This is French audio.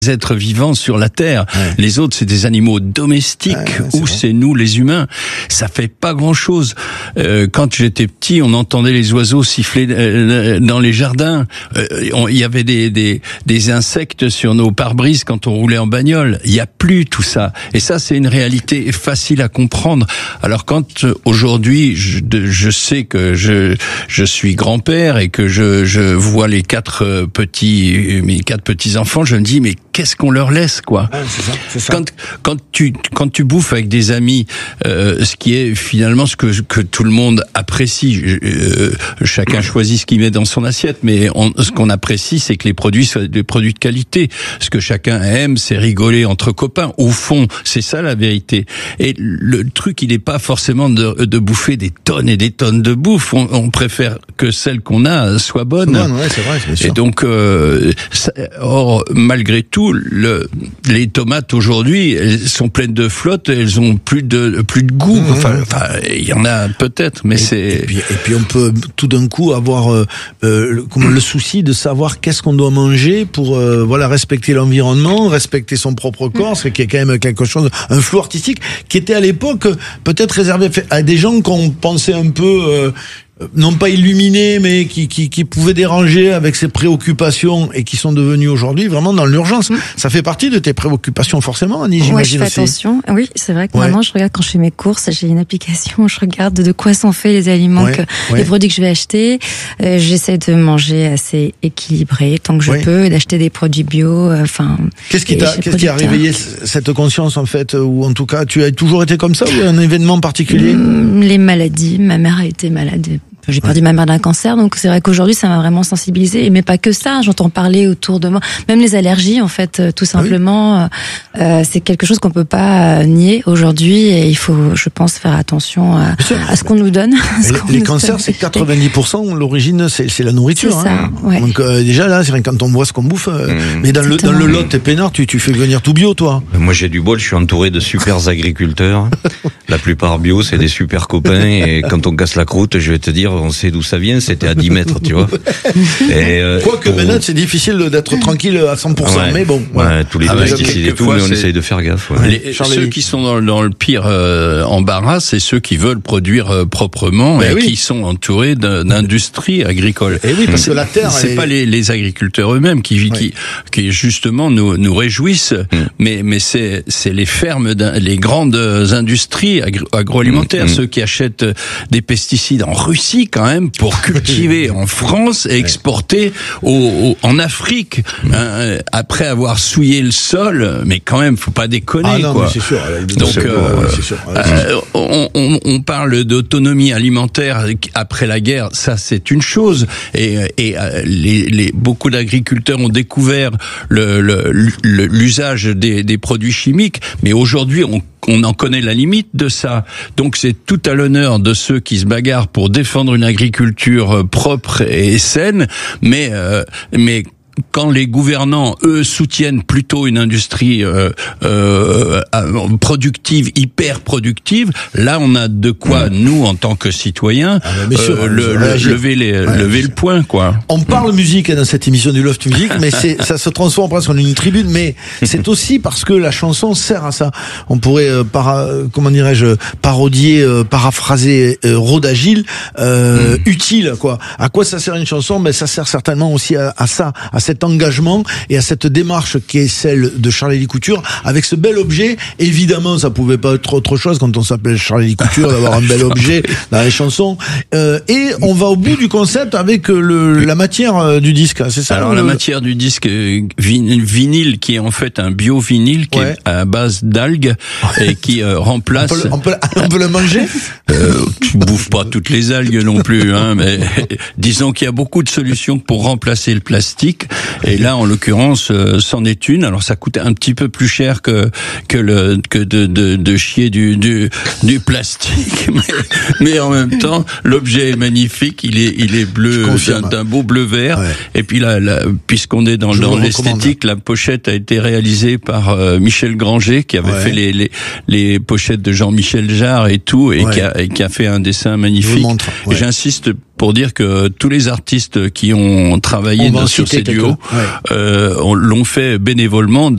êtres vivants sur la terre. Ouais. Les autres, c'est des animaux domestiques ou c'est nous les humains. Ça fait pas grand-chose. Quand j'étais petit, on entendait les oiseaux siffler dans les jardins. Il y avait des insectes sur nos pare-brises quand on roulait en bagnole. Il y a plus tout ça. Et ça, c'est une réalité facile à comprendre. Alors quand aujourd'hui, je sais que je suis grand-père et que je vois mes quatre petits enfants, je me dis mais qu'est-ce qu'on leur laisse, quoi. C'est ça. Quand tu bouffes avec des amis, ce qui est finalement ce que tout le monde apprécie. Chacun choisit ce qu'il met dans son assiette, mais ce qu'on apprécie, c'est que les produits soient des produits de qualité. Ce que chacun aime, c'est rigoler entre copains. Au fond, c'est ça la vérité. Et le truc, il n'est pas forcément de bouffer des tonnes et des tonnes de bouffe. On préfère que celle qu'on a soit bonne. Ouais, c'est vrai, bien sûr. Et donc, or, malgré tout, les tomates aujourd'hui, elles sont pleines de flotte, elles ont plus de goût. Enfin, il y en a peut-être, mais et puis on peut tout d'un coup avoir le souci de savoir qu'est-ce qu'on doit manger pour respecter l'environnement, respecter son propre corps, c'est qu'il y a quand même quelque chose, un flou artistique qui était à l'époque peut-être réservé à des gens qu'on pensait un peu non pas illuminés, mais qui pouvaient déranger avec ses préoccupations et qui sont devenus aujourd'hui vraiment dans l'urgence. Ça fait partie de tes préoccupations forcément, Annie, j'imagine. Ouais, je fais attention. Oui, c'est vrai que maintenant je regarde quand je fais mes courses, j'ai une application où je regarde de quoi sont faits les aliments, les produits que je vais acheter. J'essaie de manger assez équilibré tant que je peux, d'acheter des produits bio. Qu'est-ce qui a réveillé cette conscience en fait, ou en tout cas, tu as toujours été comme ça ou un événement particulier? Les maladies. Ma mère a été malade. J'ai perdu ma mère d'un cancer, donc c'est vrai qu'aujourd'hui ça m'a vraiment sensibilisée. Mais pas que ça, j'entends parler autour de moi, même les allergies en fait, tout simplement. C'est quelque chose qu'on peut pas nier aujourd'hui, et il faut, je pense, faire attention à ce qu'on nous donne. Les cancers, c'est 90%. L'origine, c'est la nourriture. C'est ça. Ouais. Donc déjà là, c'est quand on voit ce qu'on bouffe. Mais dans le Lot, t'es peinard, tu fais venir tout bio, toi. Moi, j'ai du bol. Je suis entouré de super agriculteurs. La plupart bio, c'est des super copains. Et quand on casse la croûte, je vais te dire, on sait d'où ça vient, c'était à 10 mètres, tu vois. Quoique maintenant, c'est difficile d'être tranquille à 100%, mais bon. Ouais, tous les pesticides et tout, mais on essaye de faire gaffe. Ceux qui sont dans le pire embarras, c'est ceux qui veulent produire proprement qui sont entourés d'industries agricoles. Et oui, parce que la terre... C'est pas les agriculteurs eux-mêmes qui justement nous réjouissent, mais c'est les fermes, les grandes industries agroalimentaires, ceux qui achètent des pesticides en Russie quand même pour cultiver en France et exporter en Afrique après avoir souillé le sol, mais quand même faut pas déconner quoi. Mais c'est sûr. Donc on parle d'autonomie alimentaire après la guerre, ça c'est une chose, et beaucoup d'agriculteurs ont découvert l'usage des produits chimiques, mais aujourd'hui on en connaît la limite de ça. Donc c'est tout à l'honneur de ceux qui se bagarrent pour défendre une agriculture propre et saine, mais quand les gouvernants, eux, soutiennent plutôt une industrie productive, hyper productive, là on a de quoi, nous, en tant que citoyens, lever le point, quoi. On parle musique dans cette émission du Loft Music, mais ça se transforme presque en une tribune, mais c'est aussi parce que la chanson sert à ça. On pourrait, parodier, paraphraser Rhoda Agile, utile, quoi. À quoi ça sert une chanson? Ben, ça sert certainement aussi à ça, à cet engagement et à cette démarche qui est celle de Charlélie Couture, avec ce bel objet. Évidemment, ça pouvait pas être autre chose quand on s'appelle Charlélie Couture, d'avoir un bel objet dans les chansons. Et on va au bout du concept avec la matière du disque, c'est ça? Alors la matière du disque vinyle, qui est en fait un bio-vinyle, qui est à base d'algues et qui remplace... On peut le manger? Tu bouffes pas toutes les algues non plus, hein, mais disons qu'il y a beaucoup de solutions pour remplacer le plastique. Et là, en l'occurrence, c'en est une. Alors, ça coûte un petit peu plus cher que de chier du plastique, mais en même temps, l'objet est magnifique. Il est bleu, d'un beau bleu vert. Ouais. Et puis là, puisqu'on est dans l'esthétique, la pochette a été réalisée par Michel Granger, qui avait fait les pochettes de Jean-Michel Jarre et tout, et qui a fait un dessin magnifique. Et j'insiste pour dire que tous les artistes qui ont travaillé sur ces duos l'ont fait bénévolement